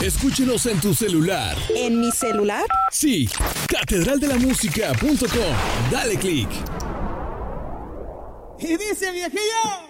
Escúchenos en tu celular. ¿En mi celular? Sí, catedraldelamusica.com. Dale click. Y dice, viejillo.